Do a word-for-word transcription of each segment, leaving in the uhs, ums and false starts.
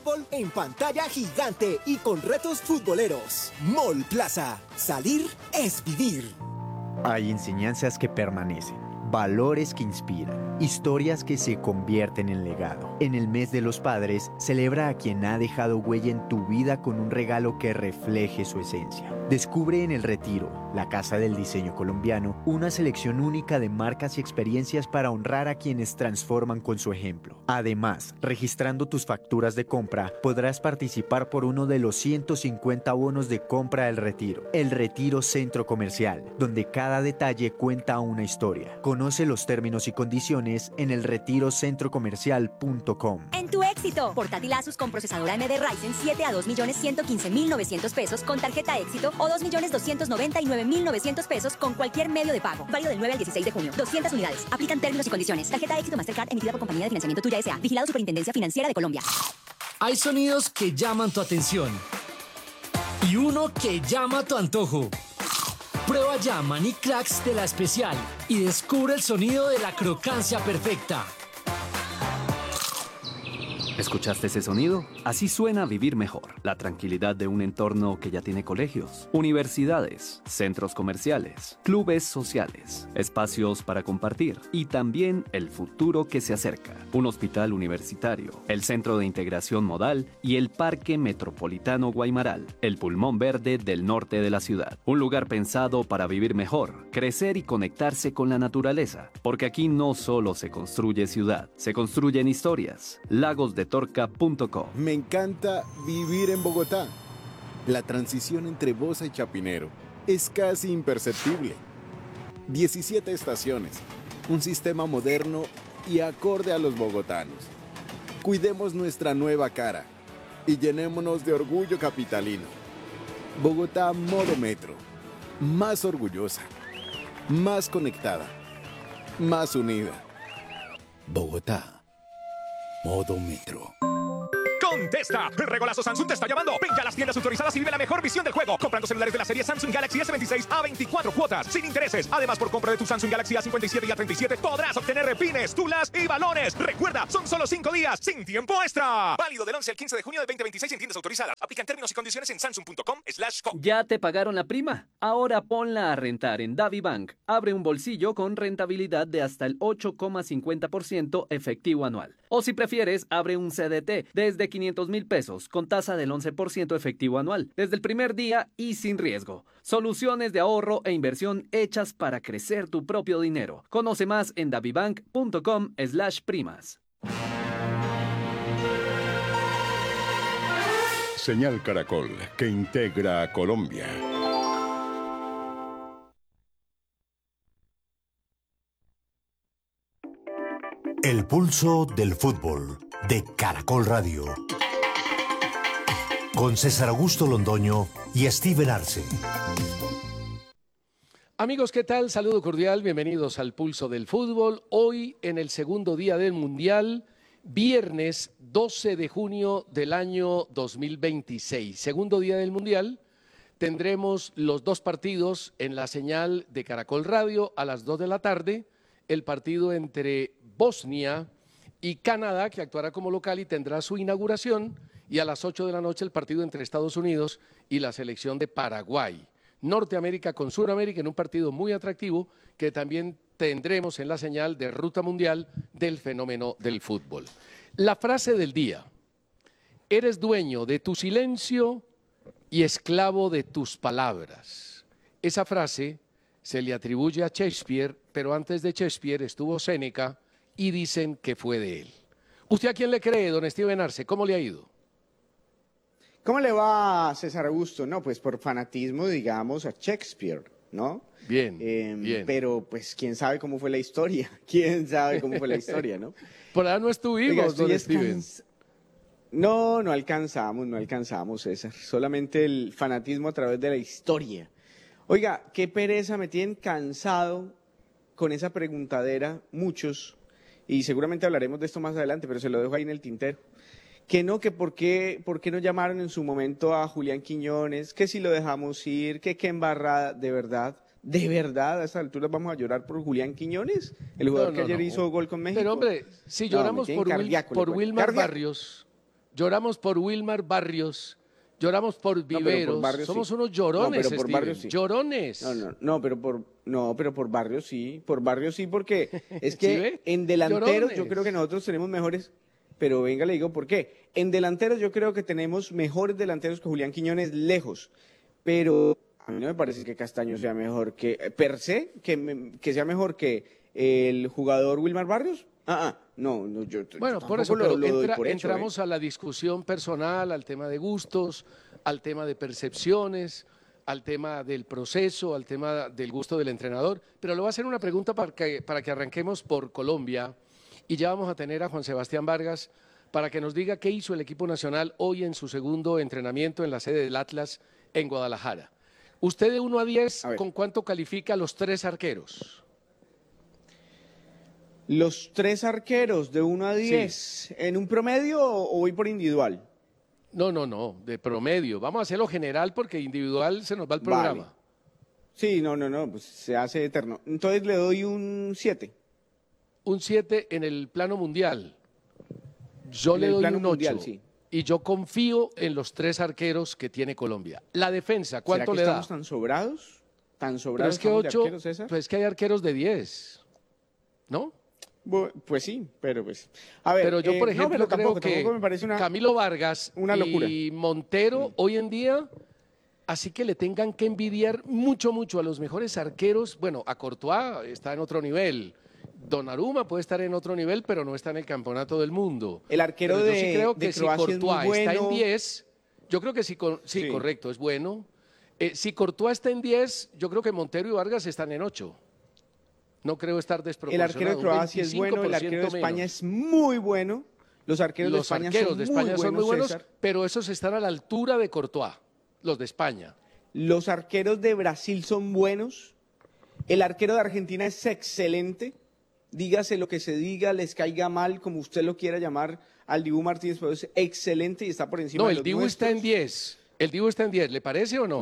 fútbol en pantalla gigante y con retos futboleros. Mall Plaza. Salir es vivir. Hay enseñanzas que permanecen, valores que inspiran, historias que se convierten en legado. En el mes de los padres, celebra a quien ha dejado huella en tu vida con un regalo que refleje su esencia. Descubre en El Retiro, la casa del diseño colombiano, una selección única de marcas y experiencias para honrar a quienes transforman con su ejemplo. Además, registrando tus facturas de compra, podrás participar por uno de los ciento cincuenta bonos de compra del Retiro. El Retiro Centro Comercial, donde cada detalle cuenta una historia. Conoce los términos y condiciones en el retiro centro comercial punto com. En tu éxito, portátil Asus con procesador A M D Ryzen siete a dos millones ciento quince mil novecientos pesos con tarjeta éxito o dos millones doscientos noventa y nueve mil novecientos pesos con cualquier medio de pago. Válido del nueve al dieciséis de junio. doscientas unidades. Aplican términos y condiciones. Tarjeta éxito Mastercard emitida por Compañía de Financiamiento Tuya S A. Vigilado Superintendencia Financiera de Colombia. Hay sonidos que llaman tu atención y uno que llama tu antojo. Prueba ya Maní Cracks de La Especial y descubre el sonido de la crocancia perfecta. ¿Escuchaste ese sonido? Así suena vivir mejor. La tranquilidad de un entorno que ya tiene colegios, universidades, centros comerciales, clubes sociales, espacios para compartir y también el futuro que se acerca. Un hospital universitario, el Centro de Integración Modal y el Parque Metropolitano Guaymaral, el pulmón verde del norte de la ciudad. Un lugar pensado para vivir mejor, crecer y conectarse con la naturaleza. Porque aquí no solo se construye ciudad, se construyen historias. Lagos de Torca punto com. Me encanta vivir en Bogotá. La transición entre Bosa y Chapinero es casi imperceptible. diecisiete estaciones, un sistema moderno y acorde a los bogotanos. Cuidemos nuestra nueva cara y llenémonos de orgullo capitalino. Bogotá modo metro, más orgullosa, más conectada, más unida. Bogotá. Modo Metro. ¡Contesta! El regolazo Samsung te está llamando. Ven ya a las tiendas autorizadas y vive la mejor visión del juego. Comprando celulares de la serie Samsung Galaxy S veintiséis a veinticuatro cuotas, sin intereses. Además, por compra de tu Samsung Galaxy A cincuenta y siete y A treinta y siete, podrás obtener repines, tulas y balones. Recuerda, son solo cinco días, sin tiempo extra. Válido del once al quince de junio de veinte veintiséis en tiendas autorizadas. Aplican términos y condiciones en samsung punto com slash co. ¿Ya te pagaron la prima? Ahora ponla a rentar en DaviBank. Abre un bolsillo con rentabilidad de hasta el ocho coma cincuenta por ciento efectivo anual. O si prefieres, abre un C D T desde quinientos mil pesos con tasa del once por ciento efectivo anual, desde el primer día y sin riesgo. Soluciones de ahorro e inversión hechas para crecer tu propio dinero. Conoce más en davibank punto com slash primas. Señal Caracol, que integra a Colombia. El pulso del fútbol de Caracol Radio. Con César Augusto Londoño y Steven Arce. Amigos, ¿qué tal? Saludo cordial, bienvenidos al Pulso del Fútbol. Hoy en el segundo día del Mundial, viernes doce de junio del año dos mil veintiséis. Segundo día del Mundial, tendremos los dos partidos en la señal de Caracol Radio a las dos de la tarde. El partido entre Bosnia y Canadá, que actuará como local y tendrá su inauguración, y a las ocho de la noche el partido entre Estados Unidos y la selección de Paraguay. Norteamérica con Suramérica en un partido muy atractivo que también tendremos en la señal de Ruta Mundial del fenómeno del fútbol. La frase del día: eres dueño de tu silencio y esclavo de tus palabras. Esa frase se le atribuye a Shakespeare, pero antes de Shakespeare estuvo Séneca y dicen que fue de él. ¿Usted a quién le cree, don Steven Arce? ¿Cómo le ha ido? ¿Cómo le va, César Augusto? No, pues por fanatismo, digamos, a Shakespeare, ¿no? Bien, eh, bien. Pero, pues, ¿quién sabe cómo fue la historia? ¿Quién sabe cómo fue la historia, no? Por allá no estuvimos, Oiga, don Steven. No, no alcanzamos, no alcanzamos, César. Solamente el fanatismo a través de la historia. Oiga, qué pereza, me tienen cansado con esa preguntadera muchos, y seguramente hablaremos de esto más adelante, pero se lo dejo ahí en el tintero. Que no, que por qué, por qué no llamaron en su momento a Julián Quiñones, que si lo dejamos ir, que qué embarrada, de verdad, de verdad, a esta altura vamos a llorar por Julián Quiñones, el jugador no, no, que ayer no. hizo gol con México. Pero hombre, si lloramos no, por, Will, por Wilmar Barrios, lloramos por Wilmar Barrios, lloramos por No, pero Viveros, por Barrios somos sí. unos No, llorones, pero por Steven, Barrios sí. llorones. No, no, no, pero por no, pero por Barrios sí, por Barrios sí, porque es ¿Sí que ve? en delanteros Llorones. yo creo que nosotros tenemos mejores, pero venga, le digo por qué. En delanteros yo creo que tenemos mejores delanteros que Julián Quiñones lejos, pero a mí no me parece que Castaño sea mejor que per se, que, me- que sea mejor que el jugador Wilmar Barrios. Ah, ah, no, no, yo Bueno, yo por tampoco eso, lo- pero lo doy entra- por hecho, ¿eh? entramos a la discusión personal, al tema de gustos, al tema de percepciones, al tema del proceso, al tema del gusto del entrenador. Pero le voy a hacer una pregunta para que, para que arranquemos por Colombia y ya vamos a tener a Juan Sebastián Vargas para que nos diga qué hizo el equipo nacional hoy en su segundo entrenamiento en la sede del Atlas en Guadalajara. Usted de uno a diez, ¿con cuánto califica a los tres arqueros? Los tres arqueros de uno a diez, ¿en un promedio o, o voy por individual? No, no, no, de promedio. Vamos a hacerlo general porque individual se nos va el Vale. programa. Sí, no, no, no, pues se hace eterno. Entonces le doy un siete. Un siete en el plano mundial. Yo En le el doy plano un mundial, ocho. sí. Y yo confío en los tres arqueros que tiene Colombia. La defensa, ¿Será ¿cuánto que le da? estamos tan sobrados? ¿Tan Pero sobrados es que estamos de ocho, arqueros, César? pues es que hay arqueros de diez, ¿no? Bu- Pues sí, pero pues... A ver, Pero yo, eh, por no, ejemplo, pero tampoco, creo que tampoco me parece una... Camilo Vargas una locura. y Montero hoy en día, así que le tengan que envidiar mucho, mucho a los mejores arqueros. Bueno, a Courtois está en otro nivel. Donnarumma puede estar en otro nivel, pero no está en el campeonato del mundo. El arquero Pero yo de- sí creo de que si Croacia es muy Courtois está en bueno. diez, yo creo que sí, cor- sí, Sí. correcto, es bueno. Eh, si Courtois está en diez, yo creo que Montero y Vargas están en ocho. No creo estar El desproporcionado. arquero de un Croacia es bueno, el arquero de veinticinco por ciento España menos. es muy bueno. Los arqueros Los de España arqueros son de España muy son muy buenos, buenos, César. pero esos están a la altura de Courtois, los de España. Los arqueros de Brasil son buenos. El arquero de Argentina es excelente. Dígase lo que se diga, les caiga mal, como usted lo quiera llamar, al Dibu Martínez, pero es excelente y está por encima No, de el los Dibu está en diez. El Dibu está en diez, ¿le parece o no?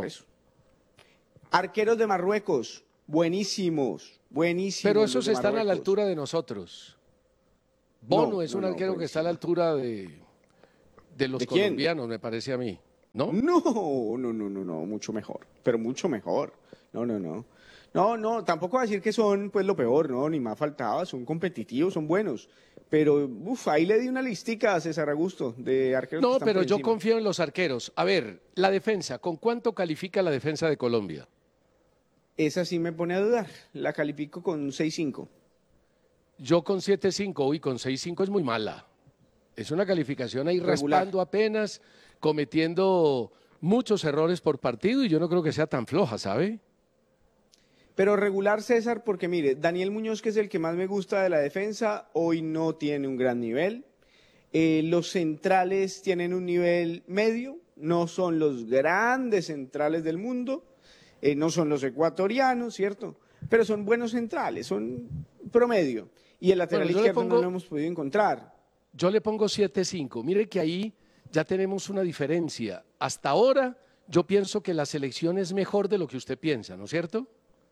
Arqueros de Marruecos, buenísimos, buenísimos. Pero los esos de están a la Marruecos. altura de nosotros. Bono No, es no, un no, arquero que está a la altura de, de los ¿De quién? colombianos, me parece a mí. ¿No? No, no, no, no, no, mucho mejor, pero mucho mejor. No, no, no. No, no, tampoco va a decir que son pues lo peor, no, ni más faltaba, son competitivos, son buenos. Pero, uff, ahí le di una listica a César Augusto de arqueros que No, están pero por yo encima. confío en los arqueros. A ver, la defensa, ¿con cuánto califica la defensa de Colombia? Esa sí me pone a dudar, la califico con seis cinco. Yo con siete cinco y con seis cinco es muy mala. Es una calificación ahí Regular. raspando apenas, cometiendo muchos errores por partido y yo no creo que sea tan floja, ¿sabe? Pero regular, César, porque mire, Daniel Muñoz, que es el que más me gusta de la defensa, hoy no tiene un gran nivel. Eh, los centrales tienen un nivel medio, no son los grandes centrales del mundo, eh, no son los ecuatorianos, ¿cierto? Pero son buenos centrales, son promedio. Y el lateral Bueno, yo le izquierdo pongo- no lo hemos podido encontrar. Yo le pongo siete cinco. Mire que ahí ya tenemos una diferencia. Hasta ahora yo pienso que la selección es mejor de lo que usted piensa, ¿no es cierto?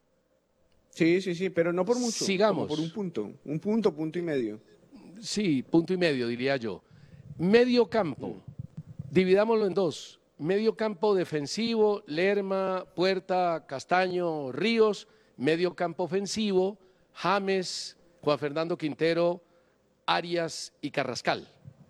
Sí, sí, sí, pero no por mucho. Sigamos. Como por un punto, un punto, punto y medio. Sí, punto y medio, diría yo. Medio campo, dividámoslo en dos. Medio campo defensivo, Lerma, Puerta, Castaño, Ríos. Medio campo ofensivo, James, Juan Fernando Quintero, Arias y Carrascal.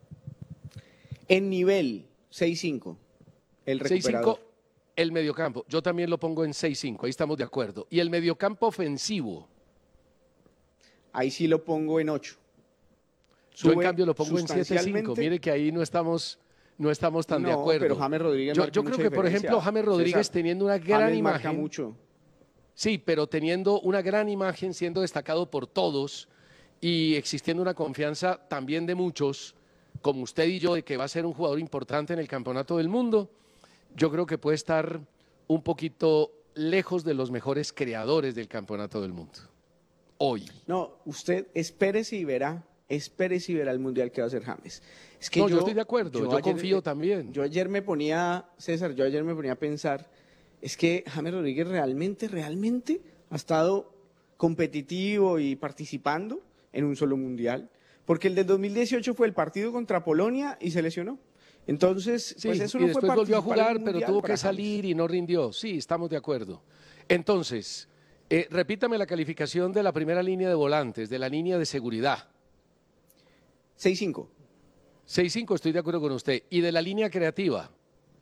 En nivel, seis cinco, el seis recuperador. cinco, el mediocampo. Yo también lo pongo en seis cinco, ahí estamos de acuerdo. Y el mediocampo ofensivo. Ahí sí lo pongo en ocho. Yo en Sube cambio lo pongo en siete cinco. sustancialmente. Mire que ahí no estamos, no estamos tan de No, acuerdo. pero James Rodríguez Yo, marca yo creo mucha que, por diferencia, ejemplo, James Rodríguez César. teniendo una gran James marca imagen. mucho. Sí, pero teniendo una gran imagen, siendo destacado por todos y existiendo una confianza también de muchos, como usted y yo, de que va a ser un jugador importante en el campeonato del mundo, yo creo que puede estar un poquito lejos de los mejores creadores del campeonato del mundo. Hoy. No, usted espérese y verá, espérese y verá el mundial que va a hacer James. Es que No, yo yo, estoy de acuerdo, yo ayer- confío también. Yo ayer me ponía, César, yo ayer me ponía a pensar, es que James Rodríguez realmente, realmente ha estado competitivo y participando en un solo mundial. porque el del dos mil dieciocho fue el partido contra Polonia y se lesionó. Entonces, Sí, pues eso y no después fue volvió a participar en jugar, un pero mundial tuvo para que salir James. y no rindió. Sí, estamos de acuerdo. Entonces, eh, repítame la calificación de la primera línea de volantes, de la línea de seguridad. seis cinco. seis cinco, estoy de acuerdo con usted. ¿Y de la línea creativa?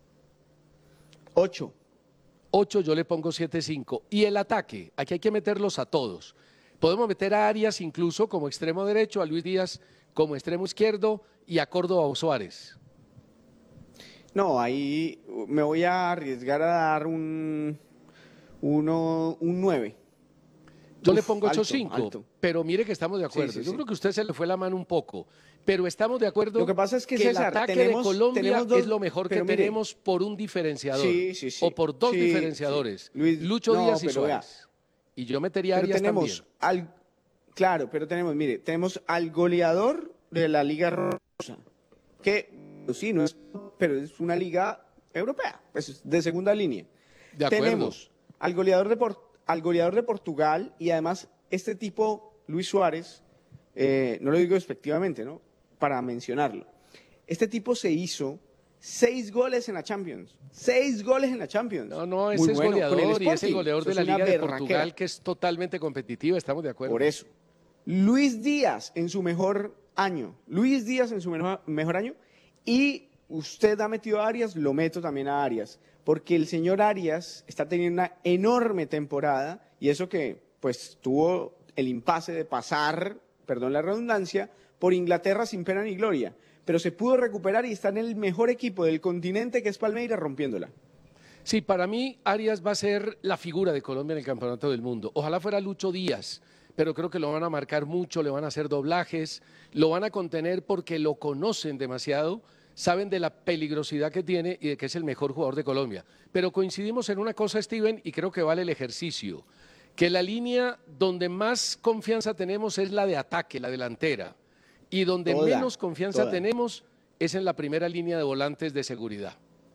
ocho. ocho, yo le pongo siete cinco. ¿Y el ataque? Aquí hay que meterlos a todos. Podemos meter a Arias incluso como extremo derecho, a Luis Díaz como extremo izquierdo y a Córdoba o Suárez. No, ahí me voy a arriesgar a dar un, uno, un nueve. Yo le Uf, pongo alto, ocho cinco, alto. pero mire que estamos de acuerdo. Sí, sí, Yo sí. creo que a usted se le fue la mano un poco, pero estamos de acuerdo Lo que pasa es que, el César, ataque tenemos, de Colombia tenemos dos, es lo mejor que pero mire, tenemos por un diferenciador Sí, sí, sí. o por dos Sí, diferenciadores, sí. Luis, Lucho no, Díaz y pero vea, Suárez. Y yo metería a Pero Arias tenemos también. al, claro, pero tenemos, mire, tenemos al goleador de la Liga Rosa, que pues sí, no es, pero es una liga europea, pues de segunda línea. De acuerdo. Tenemos al goleador de, Por- al goleador de Portugal y además este tipo, Luis Suárez, eh, no lo digo despectivamente, ¿no? Para mencionarlo. Este tipo se hizo seis goles en la Champions. Seis goles en la Champions. No, no, ese Muy es bueno, con el goleador y es el Sporting. goleador Eso de la es una Liga de berraquera. Portugal que es totalmente competitiva, estamos de acuerdo. Por eso. Luis Díaz en su mejor año. Luis Díaz en su mejor, mejor año. Y usted ha metido a Arias, lo meto también a Arias. Porque el señor Arias está teniendo una enorme temporada. Y eso que, pues, tuvo el impasse de pasar, perdón la redundancia, por Inglaterra sin pena ni gloria. Pero se pudo recuperar y está en el mejor equipo del continente, que es Palmeiras, rompiéndola. Sí, para mí Arias va a ser la figura de Colombia en el Campeonato del Mundo. Ojalá fuera Lucho Díaz, pero creo que lo van a marcar mucho, le van a hacer doblajes, lo van a contener porque lo conocen demasiado, saben de la peligrosidad que tiene y de que es el mejor jugador de Colombia. Pero coincidimos en una cosa, Steven, y creo que vale el ejercicio, que la línea donde más confianza tenemos es la de ataque, la delantera, y donde Toda, menos confianza toda. tenemos es en la primera línea de volantes de seguridad.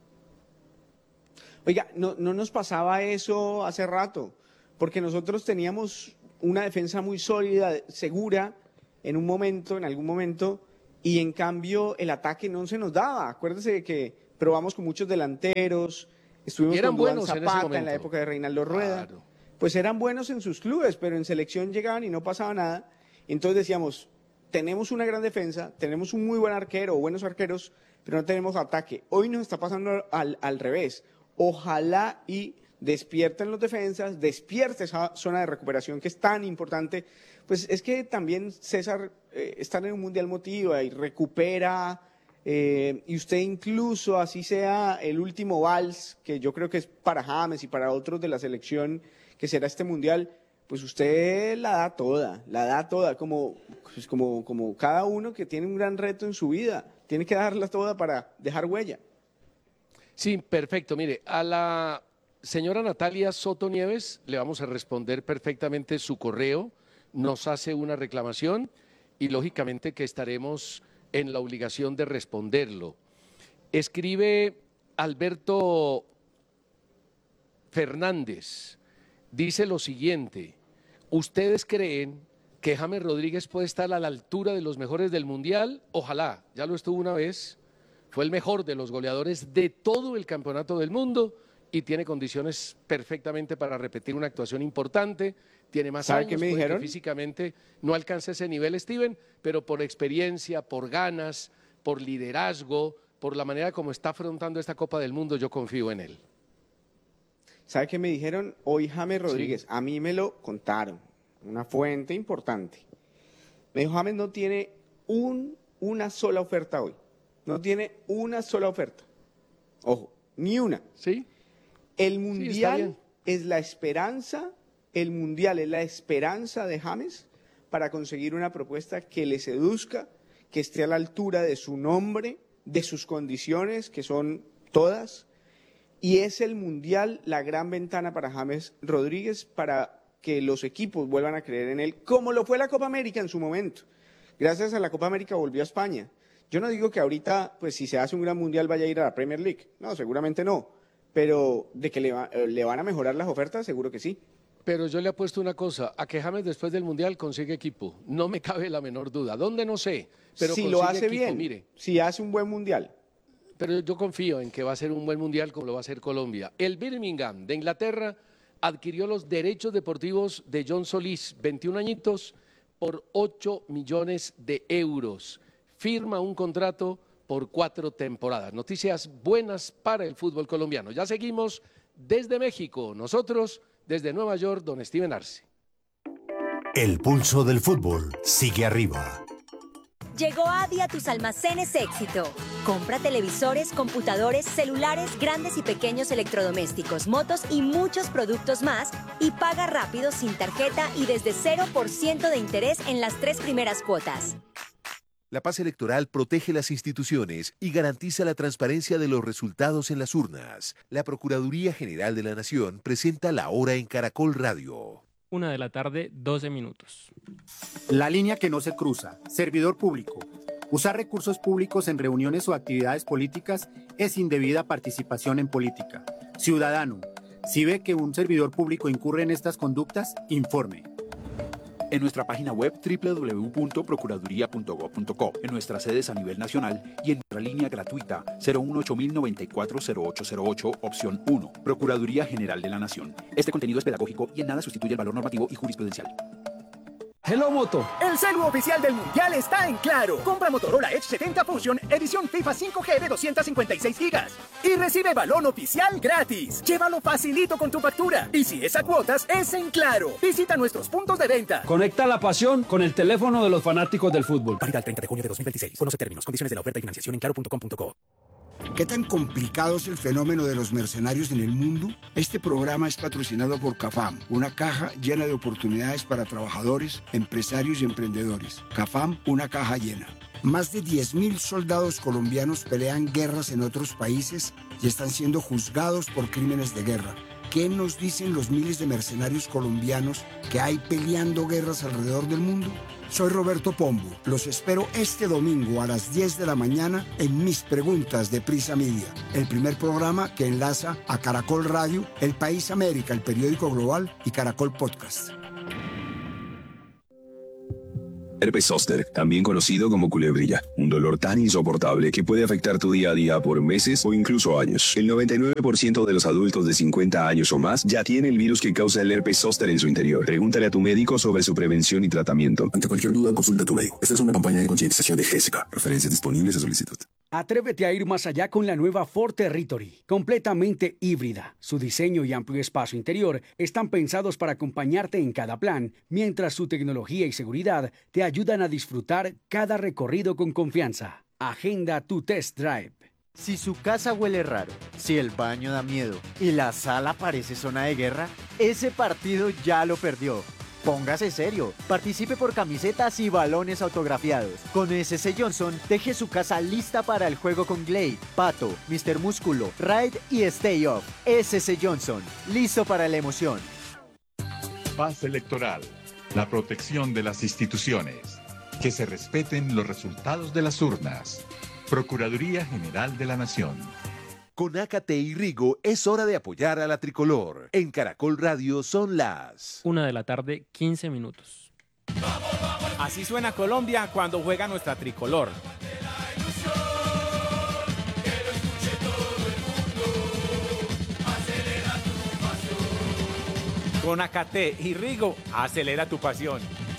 Oiga, no, no nos pasaba eso hace rato, porque nosotros teníamos una defensa muy sólida, segura, en un momento, en algún momento, y en cambio el ataque no se nos daba. Acuérdese que probamos con muchos delanteros, estuvimos Y eran con Duván buenos en ese Zapata en, la momento. época de Reinaldo Rueda. Claro. Pues eran buenos en sus clubes, pero en selección llegaban y no pasaba nada. Entonces decíamos, tenemos una gran defensa, tenemos un muy buen arquero o buenos arqueros, pero no tenemos ataque. Hoy nos está pasando al, al revés. Ojalá y despierten los defensas, despierte esa zona de recuperación que es tan importante. Pues es que también César eh, estar en un mundial motiva y recupera, eh, y usted incluso, así sea el último vals, que yo creo que es para James y para otros de la selección que será este mundial, pues usted la da toda, la da toda, como, pues como, como cada uno que tiene un gran reto en su vida, tiene que darla toda para dejar huella. Sí, perfecto. Mire, a la señora Natalia Soto Nieves le vamos a responder perfectamente su correo. Nos hace una reclamación y lógicamente que estaremos en la obligación de responderlo. Escribe Alberto Fernández. Dice lo siguiente: ¿ustedes creen que James Rodríguez puede estar a la altura de los mejores del Mundial? Ojalá, ya lo estuvo una vez. Fue el mejor de los goleadores de todo el campeonato del mundo y tiene condiciones perfectamente para repetir una actuación importante. Tiene más ¿Sabe años, qué me puede que dijeron? físicamente no alcance ese nivel, Steven, pero por experiencia, por ganas, por liderazgo, por la manera como está afrontando esta Copa del Mundo, yo confío en él. ¿Sabe qué me dijeron hoy James Rodríguez? Sí. A mí me lo contaron, una fuente importante. Me dijo, James no tiene un, una sola oferta hoy. No tiene una sola oferta. Ojo, ni una. ¿Sí? El está Mundial bien. es la esperanza, el Mundial es la esperanza de James para conseguir una propuesta que le seduzca, que esté a la altura de su nombre, de sus condiciones, que son todas. Y es el Mundial la gran ventana para James Rodríguez para que los equipos vuelvan a creer en él, como lo fue la Copa América en su momento. Gracias a la Copa América volvió a España. Yo no digo que ahorita, pues si se hace un gran Mundial vaya a ir a la Premier League. No, seguramente no. Pero de que le, va- eh, le van a mejorar las ofertas, seguro que sí. Pero yo le apuesto una cosa, a que James después del Mundial consigue equipo, no me cabe la menor duda. ¿Dónde? No sé, pero si lo hace equipo, bien, mire. si hace un buen Mundial. Pero yo confío en que va a ser un buen Mundial como lo va a hacer Colombia. El Birmingham de Inglaterra adquirió los derechos deportivos de John Solís, veintiún añitos, por ocho millones de euros. Firma un contrato por cuatro temporadas. Noticias buenas para el fútbol colombiano. Ya seguimos desde México, nosotros desde Nueva York, don Steven Arce. El pulso del fútbol sigue arriba. Llegó Adi a tus almacenes Éxito. Compra televisores, computadores, celulares, grandes y pequeños electrodomésticos, motos y muchos productos más y paga rápido sin tarjeta y desde cero por ciento de interés en las tres primeras cuotas. La paz electoral protege las instituciones y garantiza la transparencia de los resultados en las urnas. La Procuraduría General de la Nación presenta La Hora en Caracol Radio. Una de la tarde, doce minutos. La línea que no se cruza. Servidor público. Usar recursos públicos en reuniones o actividades políticas es indebida participación en política. Ciudadano, si ve que un servidor público incurre en estas conductas, informe. En nuestra página web doble u doble u doble u punto procuraduría punto gob punto co, en nuestras sedes a nivel nacional y en nuestra línea gratuita cero uno ocho mil noventa y cuatro cero ocho cero ocho, opción uno. Procuraduría General de la Nación. Este contenido es pedagógico y en nada sustituye el valor normativo y jurisprudencial. Hello Moto. El celu oficial del Mundial está en Claro. Compra Motorola Edge setenta Fusion edición FIFA cinco G de doscientos cincuenta y seis gigas y recibe balón oficial gratis. Llévalo facilito con tu factura y si es a cuotas es en Claro. Visita nuestros puntos de venta. Conecta la pasión con el teléfono de los fanáticos del fútbol. Válida el treinta de junio de dos mil veintiséis. Conoce términos, condiciones de la oferta y financiación en claro punto com punto co. ¿Qué tan complicado es el fenómeno de los mercenarios en el mundo? Este programa es patrocinado por CAFAM, una caja llena de oportunidades para trabajadores, empresarios y emprendedores. CAFAM, una caja llena. Más de diez mil soldados colombianos pelean guerras en otros países y están siendo juzgados por crímenes de guerra. ¿Qué nos dicen los miles de mercenarios colombianos que hay peleando guerras alrededor del mundo? Soy Roberto Pombo. Los espero este domingo a las diez de la mañana en Mis Preguntas de Prisa Media, el primer programa que enlaza a Caracol Radio, El País América, el periódico global y Caracol Podcast. Herpes zóster, también conocido como culebrilla, un dolor tan insoportable que puede afectar tu día a día por meses o incluso años. El noventa y nueve por ciento de los adultos de cincuenta años o más ya tiene el virus que causa el herpes zóster en su interior. Pregúntale a tu médico sobre su prevención y tratamiento. Ante cualquier duda, consulta a tu médico. Esta es una campaña de concientización de Jessica. Referencias disponibles a solicitud. Atrévete a ir más allá con la nueva Ford Territory, completamente híbrida. Su diseño y amplio espacio interior están pensados para acompañarte en cada plan, mientras su tecnología y seguridad te ayudan a disfrutar cada recorrido con confianza. Agenda tu test drive. Si su casa huele raro, si el baño da miedo y la sala parece zona de guerra, ese partido ya lo perdió. Póngase serio, participe por camisetas y balones autografiados. Con S C Johnson, deje su casa lista para el juego con Glade, Pato, mister Músculo, Ride y Stay Off. S C Johnson, listo para la emoción. Paz electoral, la protección de las instituciones, que se respeten los resultados de las urnas. Procuraduría General de la Nación. Con Ácate y Rigo es hora de apoyar a la tricolor. En Caracol Radio son las... Una de la tarde, quince minutos. Así suena Colombia cuando juega nuestra tricolor. Con Ácate y Rigo, acelera tu pasión.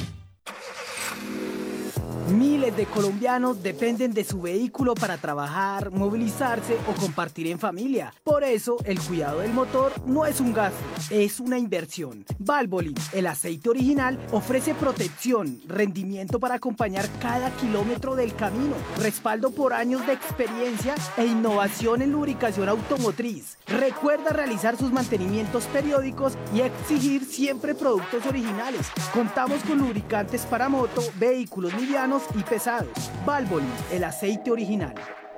Miles de colombianos dependen de su vehículo para trabajar, movilizarse o compartir en familia. Por eso, el cuidado del motor no es un gasto, es una inversión. Valvoline, el aceite original, ofrece protección, rendimiento para acompañar cada kilómetro del camino, respaldo por años de experiencia e innovación en lubricación automotriz. Recuerda realizar sus mantenimientos periódicos y exigir siempre productos originales. Contamos con lubricantes para moto, vehículos livianos y pesados. Valvoline, el aceite original.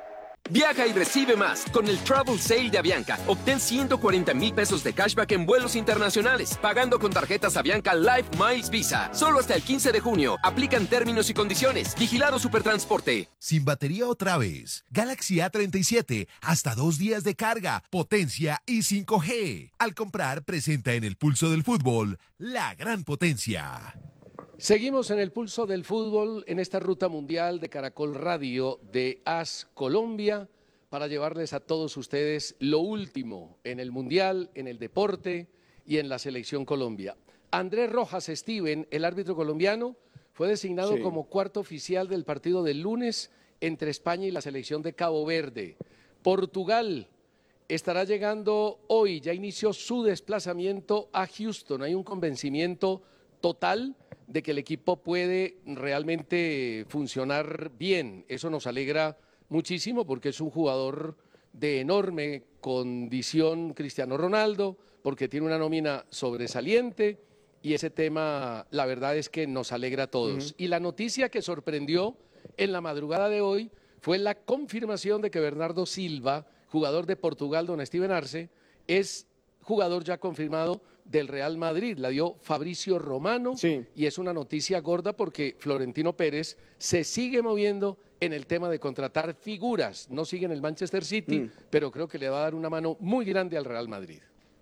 Viaja y recibe más con el Travel Sale de Avianca. Obtén ciento cuarenta mil pesos de cashback en vuelos internacionales, pagando con tarjetas Avianca Life Miles Visa. Solo hasta el quince de junio. Aplican términos y condiciones. Vigilado Supertransporte. Sin batería otra vez. Galaxy A treinta y siete. Hasta dos días de carga, potencia y cinco G. Al comprar, presenta en el pulso del fútbol la gran potencia. Seguimos en el pulso del fútbol en esta ruta mundial de Caracol Radio de AS Colombia para llevarles a todos ustedes lo último en el mundial, en el deporte y en la selección Colombia. Andrés Rojas Steven, el árbitro colombiano, fue designado sí. como cuarto oficial del partido del lunes entre España y la selección de Cabo Verde. Portugal estará llegando hoy, ya inició su desplazamiento a Houston. Hay un convencimiento total de que el equipo puede realmente funcionar bien. Eso nos alegra muchísimo porque es un jugador de enorme condición, Cristiano Ronaldo, porque tiene una nómina sobresaliente y ese tema, la verdad es que nos alegra a todos. Uh-huh. Y la noticia que sorprendió en la madrugada de hoy fue la confirmación de que Bernardo Silva, jugador de Portugal, don Steven Arce, es jugador ya confirmado del Real Madrid, la dio Fabricio Romano sí. y es una noticia gorda porque Florentino Pérez se sigue moviendo en el tema de contratar figuras, no sigue en el Manchester City, mm. pero creo que le va a dar una mano muy grande al Real Madrid.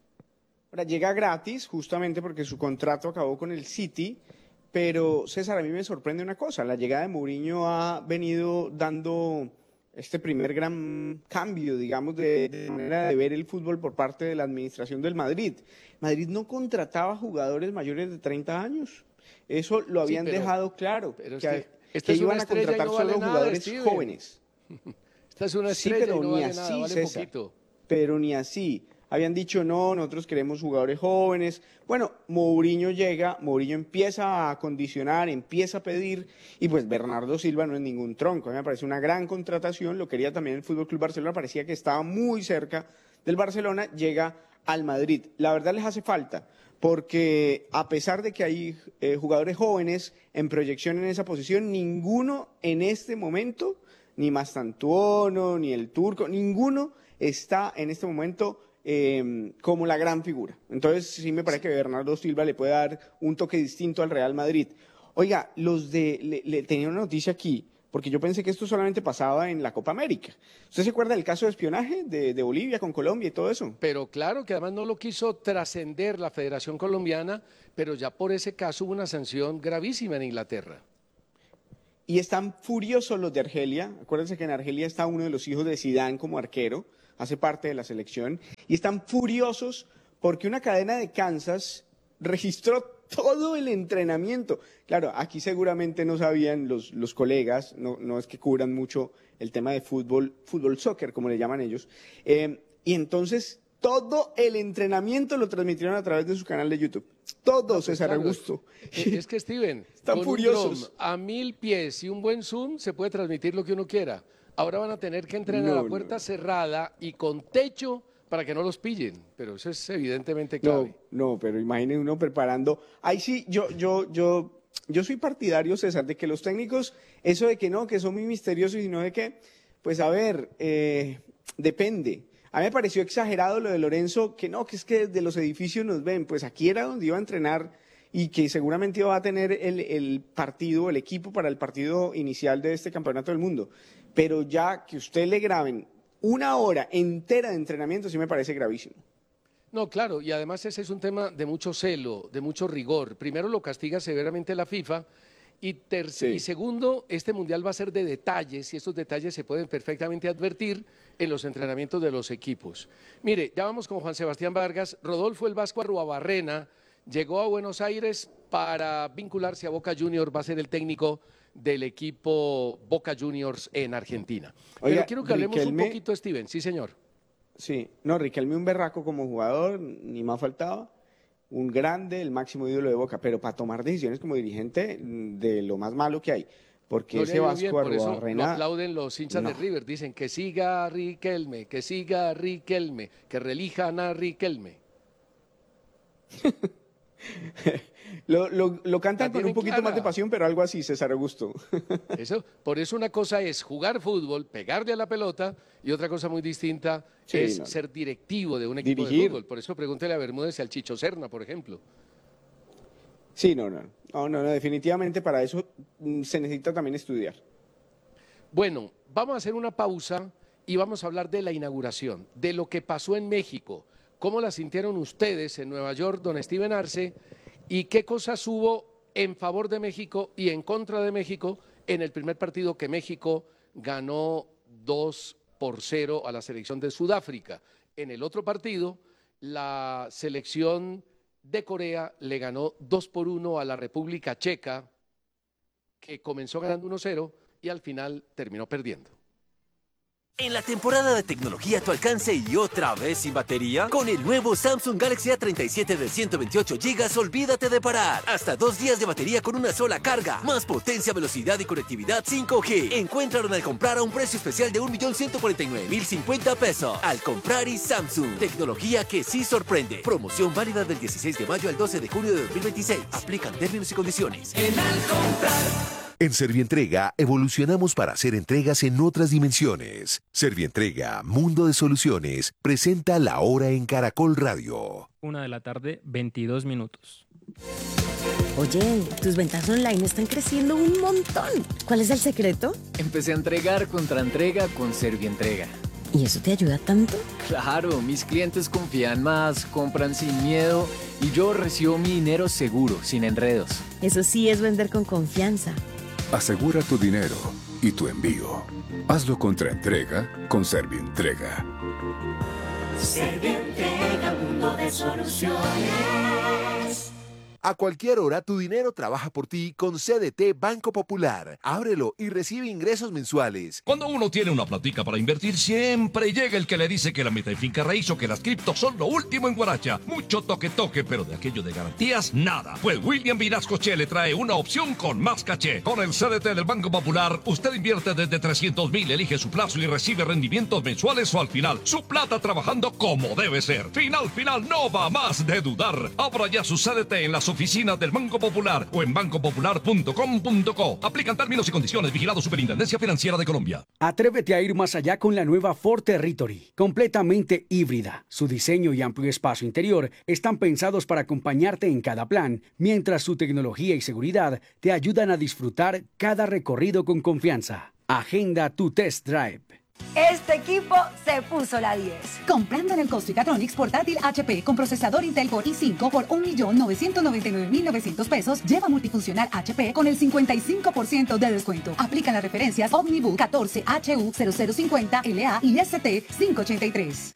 Ahora llega gratis justamente porque su contrato acabó con el City, pero César, a mí me sorprende una cosa, la llegada de Mourinho ha venido dando este primer gran cambio, digamos, de, de manera de ver el fútbol por parte de la administración del Madrid. Madrid no contrataba jugadores mayores de treinta años. Eso lo habían sí, pero, dejado claro, pero que, que, esta que es iban a contratar no solo vale jugadores nada, jóvenes. Esta es una estrella sí, pero y no ni vale así, nada, vale César, poquito. Pero ni así. Habían dicho, no, nosotros queremos jugadores jóvenes. Bueno, Mourinho llega, Mourinho empieza a condicionar, empieza a pedir, y pues Bernardo Silva no es ningún tronco. A mí me parece una gran contratación, lo quería también el Fútbol Club Barcelona, parecía que estaba muy cerca del Barcelona, llega al Madrid. La verdad les hace falta, porque a pesar de que hay eh, jugadores jóvenes en proyección en esa posición, ninguno en este momento, ni Mastantuono, ni el Turco, ninguno está en este momento Eh, como la gran figura. Entonces sí me parece que Bernardo Silva le puede dar un toque distinto al Real Madrid. Oiga, los de, le, le tenía una noticia aquí, porque yo pensé que esto solamente pasaba en la Copa América. ¿Usted se acuerda del caso de espionaje de, de Bolivia con Colombia y todo eso? Pero claro, que además no lo quiso trascender la Federación Colombiana, pero ya por ese caso hubo una sanción gravísima en Inglaterra. Y están furiosos los de Argelia. Acuérdense que en Argelia está uno de los hijos de Zidane como arquero, hace parte de la selección, y están furiosos porque una cadena de Kansas registró todo el entrenamiento. Claro, aquí seguramente no sabían los, los colegas, no, no es que cubran mucho el tema de fútbol, fútbol soccer, como le llaman ellos, eh, y entonces todo el entrenamiento lo transmitieron a través de su canal de YouTube. Todo, César Augusto. Es, es que, Steven, están con furiosos. Un dron a mil pies y un buen zoom se puede transmitir lo que uno quiera. Ahora van a tener que entrenar no, a la puerta no. cerrada y con techo para que no los pillen, pero eso es evidentemente clave. No, no, pero imaginen uno preparando. Ahí sí, yo, yo, yo, yo soy partidario, César, de que los técnicos, eso de que no, que son muy misteriosos y no de que, pues a ver, eh, depende. A mí me pareció exagerado lo de Lorenzo, que no, que es que desde los edificios nos ven, pues aquí era donde iba a entrenar y que seguramente va a tener el, el partido, el equipo para el partido inicial de este Campeonato del Mundo. Pero ya que usted le graben una hora entera de entrenamiento sí me parece gravísimo. No, claro, y además ese es un tema de mucho celo, de mucho rigor. Primero lo castiga severamente la FIFA y, sí. y segundo, este Mundial va a ser de detalles y estos detalles se pueden perfectamente advertir en los entrenamientos de los equipos. Mire, ya vamos con Juan Sebastián Vargas. Rodolfo El Vasco Arruabarrena llegó a Buenos Aires para vincularse a Boca Juniors, va a ser el técnico del equipo Boca Juniors en Argentina. Oiga, pero quiero que hablemos Riquelme, un poquito, Steven. Sí, señor. Sí, no, Riquelme un berraco como jugador, ni más faltaba. Un grande, el máximo ídolo de Boca, pero para tomar decisiones como dirigente de lo más malo que hay. Porque no ese Vasco Arruabarrena... Lo aplauden los hinchas no. de River, dicen que siga Riquelme, que siga Riquelme, que relijan a Riquelme. Lo, lo, lo cantan La con un tienen poquito clara. más de pasión, pero algo así, César Augusto. Eso, por eso una cosa es jugar fútbol, pegarle a la pelota, y otra cosa muy distinta Sí, es no. ser directivo de un equipo de Dirigir. fútbol. Por eso pregúntele a Bermúdez y al Chicho Serna, por ejemplo. Sí, no, no, no, no, no, definitivamente para eso mm, se necesita también estudiar. Bueno, vamos a hacer una pausa y vamos a hablar de la inauguración, de lo que pasó en México, cómo la sintieron ustedes en Nueva York, don Steven Arce, y qué cosas hubo en favor de México y en contra de México en el primer partido que México ganó dos por cero a la selección de Sudáfrica. En el otro partido, la selección de Corea le ganó dos por uno a la República Checa, que comenzó ganando uno cero y al final terminó perdiendo. En la temporada de tecnología a tu alcance y otra vez sin batería, con el nuevo Samsung Galaxy A treinta y siete de ciento veintiocho gigas, olvídate de parar. Hasta dos días de batería con una sola carga. Más potencia, velocidad y conectividad cinco G. Encuéntralo al comprar a un precio especial de un millón ciento cuarenta y nueve mil cincuenta pesos. Al comprar y Samsung. Tecnología que sí sorprende. Promoción válida del dieciséis de mayo al doce de junio de dos mil veintiséis. Aplican términos y condiciones. En Al comprar. En Servientrega evolucionamos para hacer entregas en otras dimensiones. Servientrega, Mundo de Soluciones, presenta La Hora en Caracol Radio. Una de la tarde, veintidós minutos. Oye, tus ventas online están creciendo un montón. ¿Cuál es el secreto? Empecé a entregar contra entrega con Servientrega. ¿Y eso te ayuda tanto? Claro, mis clientes confían más, compran sin miedo y yo recibo mi dinero seguro, sin enredos. Eso sí es vender con confianza. Asegura tu dinero y tu envío. Hazlo contra entrega con Servientrega. Servientrega, mundo de soluciones. A cualquier hora tu dinero trabaja por ti con C D T Banco Popular. Ábrelo y recibe ingresos mensuales. Cuando uno tiene una platica para invertir, siempre llega el que le dice que la meta en finca raíz o que las criptos son lo último en Guaracha. Mucho toque toque, pero de aquello de garantías, nada. Pues William Vinascoche le trae una opción con más caché. Con el C D T del Banco Popular, usted invierte desde trescientos mil, elige su plazo y recibe rendimientos mensuales o al final. Su plata trabajando como debe ser. Final, final, no va más de dudar. Abra ya su C D T en las oficinas del Banco Popular o en banco popular punto com punto co. Aplican términos y condiciones. Vigilado Superintendencia Financiera de Colombia. Atrévete a ir más allá con la nueva Ford Territory, completamente híbrida. Su diseño y amplio espacio interior están pensados para acompañarte en cada plan, mientras su tecnología y seguridad te ayudan a disfrutar cada recorrido con confianza. Agenda tu test drive. Este equipo se puso la diez. Comprando en el Costicatronics portátil H P con procesador Intel Core i cinco por un millón novecientos noventa y nueve mil novecientos pesos, lleva multifuncional H P con el cincuenta y cinco por ciento de descuento. Aplican las referencias Omnibook catorce H U cero cero cincuenta L A y S T quinientos ochenta y tres.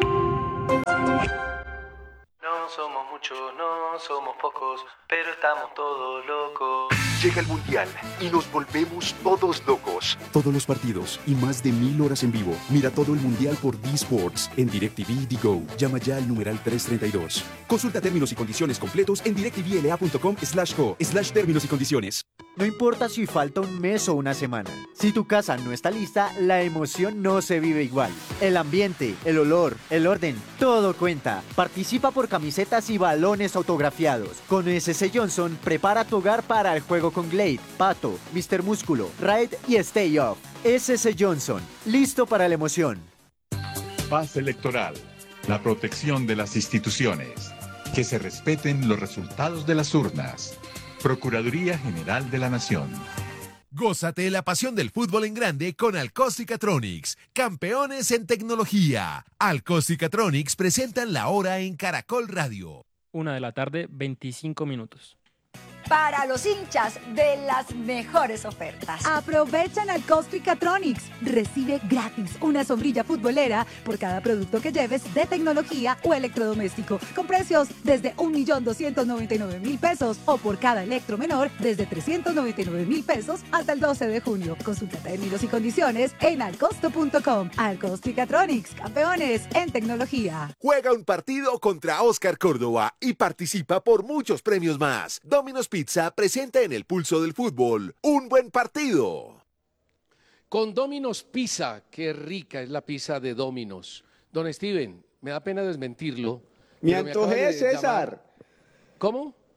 No somos muchos, no somos pocos, pero estamos todos locos. Llega el Mundial y nos volvemos todos locos. Todos los partidos y más de mil horas en vivo. Mira todo el Mundial por D Sports en DirecTV D Go. Llama ya al numeral trescientos treinta y dos. Consulta términos y condiciones completos en directvla.com slash co slash términos y condiciones. No importa si falta un mes o una semana. Si tu casa no está lista, la emoción no se vive igual. El ambiente, el olor, el orden, todo cuenta. Participa por camisetas y balones autografiados. Con S S Johnson, prepara tu hogar para el juego con Glade, Pato, mister Músculo, Raid y Stay Off. S S Johnson, listo para la emoción. Paz electoral. La protección de las instituciones. Que se respeten los resultados de las urnas. Procuraduría General de la Nación. Gózate la pasión del fútbol en grande con Alcosticatronics, campeones en tecnología. Alcosticatronics presentan La Hora en Caracol Radio. Una de la tarde, veinticinco minutos. Para los hinchas de las mejores ofertas. Aprovechan al Costicatronics. Recibe gratis una sombrilla futbolera por cada producto que lleves de tecnología o electrodoméstico, con precios desde un millón doscientos noventa y nueve mil pesos o por cada electro menor desde trescientos noventa y nueve mil pesos hasta el doce de junio. Consulta términos y condiciones en alcosto punto com. Alcosticatronics, campeones en tecnología. Juega un partido contra Oscar Córdoba y participa por muchos premios más. Domino's Pizza presenta en el pulso del fútbol un buen partido. Con Domino's Pizza, qué rica es la pizza de Domino's. Don Steven, me da pena desmentirlo. Me pero antojé, acaba de César. llamar- ¿Cómo?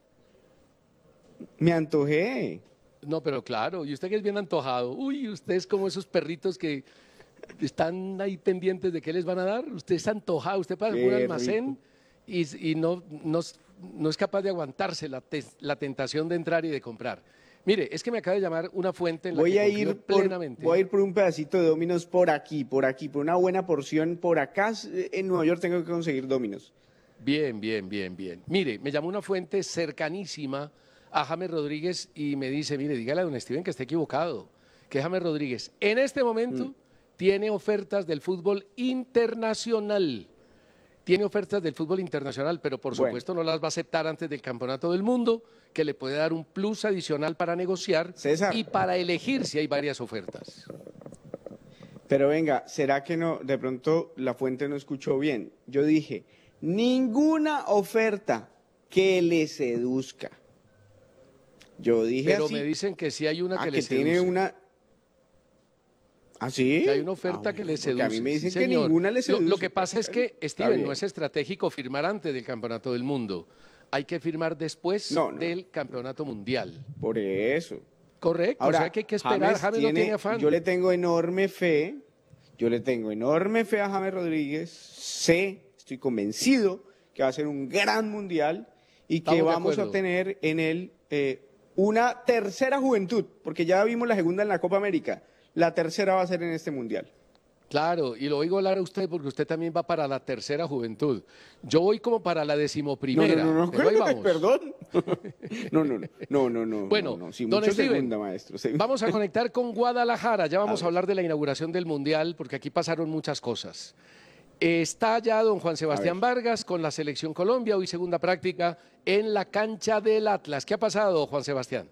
Me antojé. No, pero claro, y usted que es bien antojado. Uy, usted es como esos perritos que están ahí pendientes de qué les van a dar. Usted es antojado, usted pasa por un Qué almacén y, y no, no, no es capaz de aguantarse la, te- la tentación de entrar y de comprar. Mire, es que me acaba de llamar una fuente en la Voy que a confío ir por, plenamente. voy a ir por un pedacito de Domino's por aquí, por aquí, por una buena porción por acá. En Nueva York tengo que conseguir Domino's. Bien, bien, bien, bien. Mire, me llamó una fuente cercanísima a James Rodríguez y me dice, mire, dígale a don Steven que está equivocado, que James Rodríguez en este momento Mm. tiene ofertas del fútbol internacional. Tiene ofertas del fútbol internacional, pero por Bueno. supuesto no las va a aceptar antes del Campeonato del Mundo, que le puede dar un plus adicional para negociar César. y para elegir si hay varias ofertas. Pero venga, ¿será que no? De pronto la fuente no escuchó bien. Yo dije, ninguna oferta que le seduzca. Yo dije Pero así. me dicen que sí hay una Ah, que que le tiene seduce. una. ¿Ah, sí? Que hay una oferta Ah, que le porque seduce. a mí me dicen sí, que señor. ninguna le Lo- seduce. Lo, que pasa es que, Está Steven, bien. no es estratégico firmar antes del Campeonato del Mundo. Hay que firmar después No, no. del Campeonato Mundial. Por eso. Correcto, Ahora, o sea que hay que esperar. James, no tiene afán. Yo le tengo enorme fe, yo le tengo enorme fe a James Rodríguez, sé, estoy convencido que va a ser un gran mundial y que Estamos de vamos a acuerdo. tener en él eh, una tercera juventud, porque ya vimos la segunda en la Copa América, la tercera va a ser en este mundial. Claro, y lo oigo hablar a usted porque usted también va para la tercera juventud. Yo voy como para la decimoprimera. No, no, no, no, pero ahí vamos. perdón. No, no, no, no, no, no. Bueno, no, no, sí, don mucho Steven, segunda, maestro. sí. Vamos a conectar con Guadalajara. Ya vamos A a hablar de la inauguración del Mundial porque aquí pasaron muchas cosas. Está ya don Juan Sebastián Vargas con la Selección Colombia, hoy segunda práctica en la cancha del Atlas. ¿Qué ha pasado, Juan Sebastián?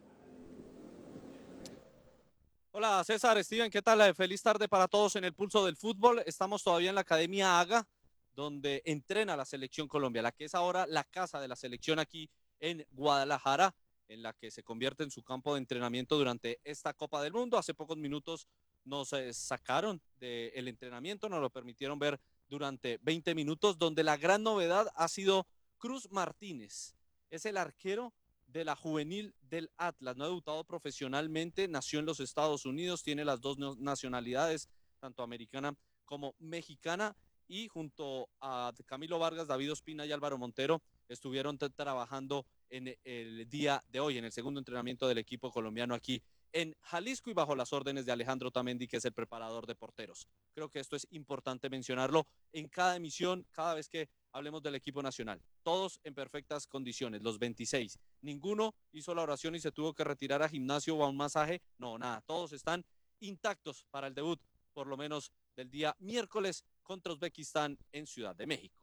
Hola César, Steven, ¿qué tal? Eh, Feliz tarde para todos en el Pulso del Fútbol. Estamos todavía en la Academia AGA, donde entrena la Selección Colombia, la que es ahora la casa de la selección aquí en Guadalajara, en la que se convierte en su campo de entrenamiento durante esta Copa del Mundo. Hace pocos minutos nos eh, sacaron del entrenamiento, nos lo permitieron ver durante veinte minutos, donde la gran novedad ha sido Cruz Martínez. Es el arquero de la juvenil del Atlas, no ha debutado profesionalmente, nació en los Estados Unidos, tiene las dos nacionalidades, tanto americana como mexicana, y junto a Camilo Vargas, David Ospina y Álvaro Montero estuvieron trabajando en el día de hoy, en el segundo entrenamiento del equipo colombiano aquí en Jalisco y bajo las órdenes de Alejandro Tamendi, que es el preparador de porteros. Creo que esto es importante mencionarlo en cada emisión, cada vez que hablemos del equipo nacional. Todos en perfectas condiciones, los veintiséis. Ninguno hizo la oración y se tuvo que retirar a gimnasio o a un masaje. No, nada, todos están intactos para el debut, por lo menos del día miércoles contra Uzbekistán en Ciudad de México.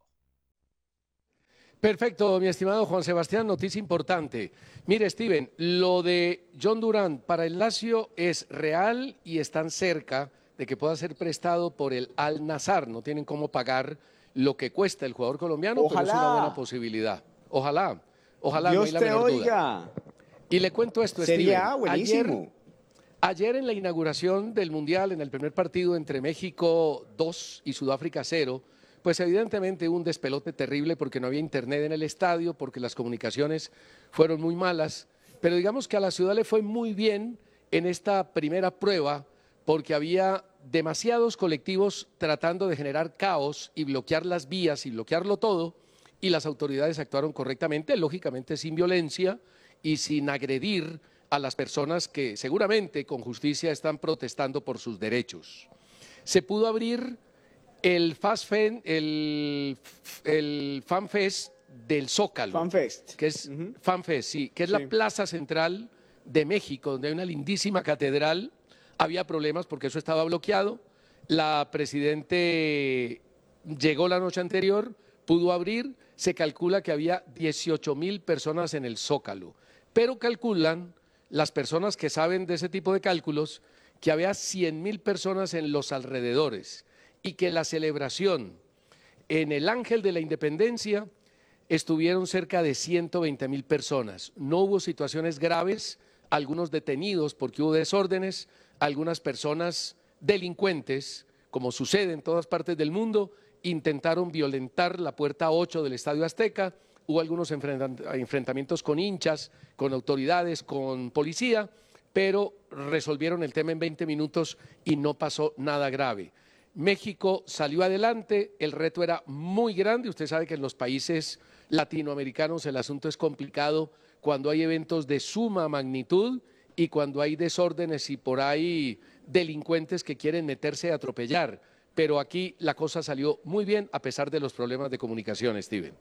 Perfecto, mi estimado Juan Sebastián, noticia importante. Mire, Steven, lo de John Durán para el Lazio es real y están cerca de que pueda ser prestado por el Al Nassr. No tienen cómo pagar lo que cuesta el jugador colombiano, pero es una Ojalá. buena posibilidad. Ojalá, ojalá, no Dios hay la te menor duda. oiga. Y le cuento esto, Sería Steven. buenísimo. Ayer, ayer en la inauguración del Mundial, en el primer partido entre México dos y Sudáfrica cero, pues evidentemente un despelote terrible porque no había internet en el estadio, porque las comunicaciones fueron muy malas, pero digamos que a la ciudad le fue muy bien en esta primera prueba porque había demasiados colectivos tratando de generar caos y bloquear las vías y bloquearlo todo, y las autoridades actuaron correctamente, lógicamente sin violencia y sin agredir a las personas que seguramente con justicia están protestando por sus derechos. Se pudo abrir el Fast Fan, el, el FanFest del Zócalo. FanFest. Que es FanFest, sí, que es Sí. la plaza central de México, donde hay una lindísima catedral. Había problemas porque eso estaba bloqueado. La presidente llegó la noche anterior, pudo abrir, se calcula que había dieciocho mil personas en el Zócalo, pero calculan las personas que saben de ese tipo de cálculos que había cien mil personas en los alrededores y que la celebración en el Ángel de la Independencia estuvieron cerca de ciento veinte mil personas. No hubo situaciones graves, algunos detenidos porque hubo desórdenes, algunas personas delincuentes, como sucede en todas partes del mundo, intentaron violentar la puerta ocho del Estadio Azteca, hubo algunos enfrentamientos con hinchas, con autoridades, con policía, pero resolvieron el tema en veinte minutos y no pasó nada grave. México salió adelante, el reto era muy grande, usted sabe que en los países latinoamericanos el asunto es complicado cuando hay eventos de suma magnitud y cuando hay desórdenes y por ahí delincuentes que quieren meterse a atropellar, pero aquí la cosa salió muy bien a pesar de los problemas de comunicación, Steven.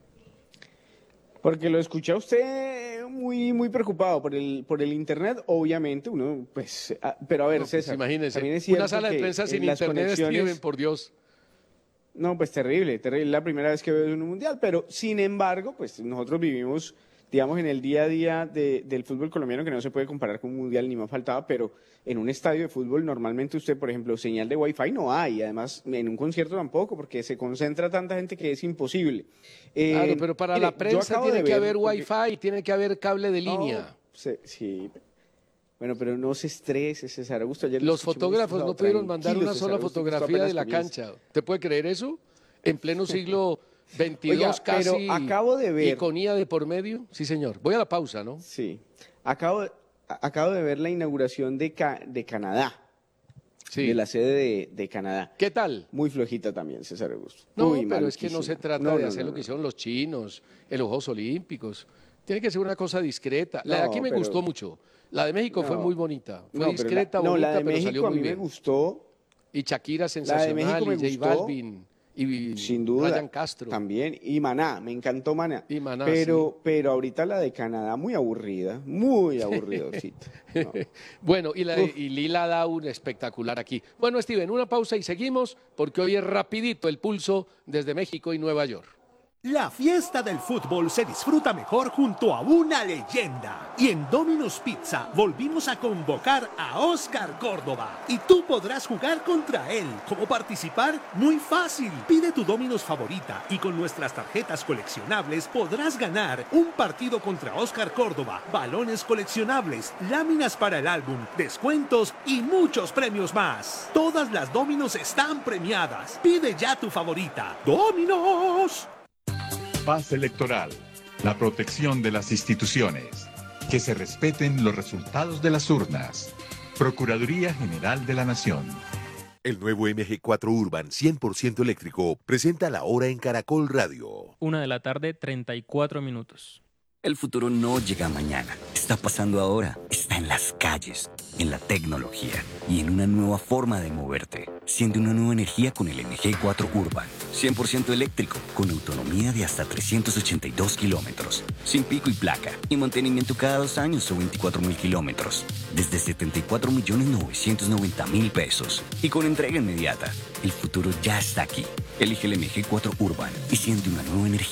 Porque lo escuché a usted muy, muy preocupado por el, por el internet, obviamente, uno, pues, a, pero a ver, no, pues César, imagínese, también es cierto una sala de prensa sin internet, Steven, por Dios. No, pues terrible, terrible, la primera vez que veo un mundial, pero sin embargo, pues nosotros vivimos, digamos, en el día a día de, del fútbol colombiano, que no se puede comparar con un mundial ni más faltaba, pero en un estadio de fútbol normalmente usted, por ejemplo, señal de Wi-Fi no hay, además en un concierto tampoco, porque se concentra tanta gente que es imposible. Eh, claro, pero para mire, la prensa tiene que haber porque... Wi-Fi, tiene que haber cable de línea. No, sí, sí. Bueno, pero no se estrese, César Augusto. Ayer los fotógrafos no pudieron mandar una sola fotografía de la cancha. ¿Te puede creer eso? En pleno siglo veintidós, Oiga, casi, pero acabo de ver... iconía de por medio. Sí, señor. Voy a la pausa, ¿no? Sí. Acabo de, acabo de ver la inauguración de, Ca, de Canadá. Sí. De la sede de, de Canadá. ¿Qué tal? Muy flojita también, César Augusto. No, Muy pero es que no se trata no, de no, hacer no, lo que hicieron los chinos, en los Juegos Olímpicos. Tiene que ser una cosa discreta. La de aquí me pero... gustó mucho. La de México no, fue muy bonita. Fue no, discreta, la, bonita, no, la de pero México salió muy a mí bien. me gustó. Y Shakira sensacional, la de México me y J Balvin, y sin duda, Ryan Castro. También, y Maná, me encantó Maná. Y Maná, pero, sí. pero ahorita la de Canadá, muy aburrida, muy aburrida. No. Bueno, y, la, y Lila da un espectacular aquí. Bueno, Steven, una pausa y seguimos, porque hoy es rapidito el pulso desde México y Nueva York. La fiesta del fútbol se disfruta mejor junto a una leyenda. Y en Domino's Pizza volvimos a convocar a Oscar Córdoba. Y tú podrás jugar contra él. ¿Cómo participar? Muy fácil. Pide tu Domino's favorita y con nuestras tarjetas coleccionables podrás ganar un partido contra Oscar Córdoba, balones coleccionables, láminas para el álbum, descuentos y muchos premios más. Todas las Domino's están premiadas. Pide ya tu favorita. ¡Domino's! Paz electoral, la protección de las instituciones, que se respeten los resultados de las urnas. Procuraduría General de la Nación. El nuevo M G cuatro Urban cien por ciento eléctrico presenta la hora en Caracol Radio. Una de la tarde, treinta y cuatro minutos. El futuro no llega mañana, está pasando ahora, está en las calles, en la tecnología y en una nueva forma de moverte. Siente una nueva energía con el M G cuatro Urban, cien por ciento eléctrico, con autonomía de hasta trescientos ochenta y dos kilómetros, sin pico y placa, y mantenimiento cada dos años o veinticuatro mil kilómetros, desde setenta y cuatro millones novecientos noventa mil pesos, y con entrega inmediata. El futuro ya está aquí. Elige el M G cuatro Urban y siente una nueva energía.